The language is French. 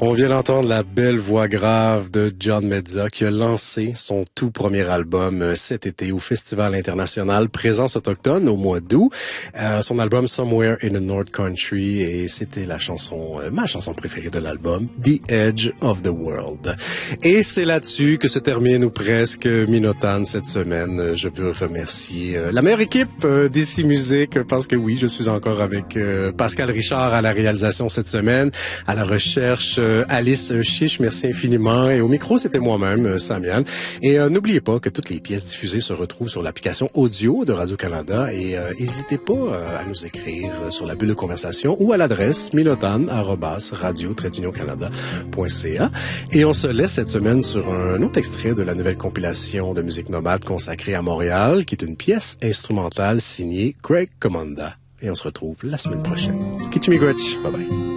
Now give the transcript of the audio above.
On vient d'entendre la belle voix grave de John Mezza qui a lancé son tout premier album cet été au Festival international Présence autochtone au mois d'août. Son album Somewhere in the North Country et c'était la chanson, ma chanson préférée de l'album, The Edge of the World. Et c'est là-dessus que se termine ou presque Minotan cette semaine. Je veux remercier la meilleure équipe d'Ici Musique parce que oui, je suis encore avec Pascal Richard à la réalisation cette semaine, à la recherche Alice Chiche, merci infiniment. Et au micro, c'était moi-même, Samian. Et n'oubliez pas que toutes les pièces diffusées se retrouvent sur l'application audio de Radio-Canada. Et n'hésitez pas à nous écrire sur la bulle de conversation ou à l'adresse milotan@radio-canada.ca. Et on se laisse cette semaine sur un autre extrait de la nouvelle compilation de musique nomade consacrée à Montréal, qui est une pièce instrumentale signée Craig Commanda. Et on se retrouve la semaine prochaine. Kichimigwech. Bye bye.